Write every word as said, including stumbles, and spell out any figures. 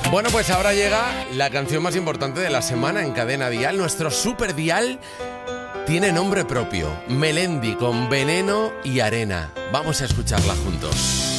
Bueno, pues ahora llega la canción más importante de la semana en Cadena Dial. Nuestro super dial tiene nombre propio. Melendi con Veneno y Arena. Vamos a escucharla juntos.